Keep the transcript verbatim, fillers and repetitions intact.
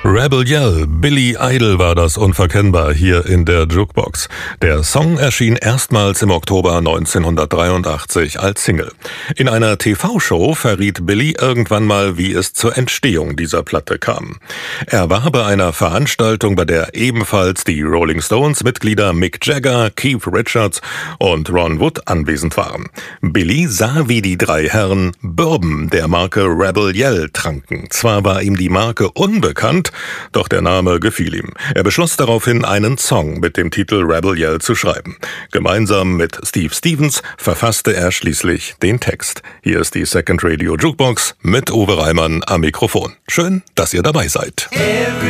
Rebel Yell, Billy Idol war das unverkennbar hier in der Jukebox. Der Song erschien erstmals im Oktober neunzehnhundertdreiundachtzig als Single. In einer T V-Show verriet Billy irgendwann mal, wie es zur Entstehung dieser Platte kam. Er war bei einer Veranstaltung, bei der ebenfalls die Rolling Stones-Mitglieder Mick Jagger, Keith Richards und Ron Wood anwesend waren. Billy sah, wie die drei Herren Bourbon der Marke Rebel Yell tranken. Zwar war ihm die Marke unbekannt, doch der Name gefiel ihm. Er beschloss daraufhin, einen Song mit dem Titel Rebel Yell zu schreiben. Gemeinsam mit Steve Stevens verfasste er schließlich den Text. Hier ist die Second Radio Jukebox mit Uwe Reimann am Mikrofon. Schön, dass ihr dabei seid.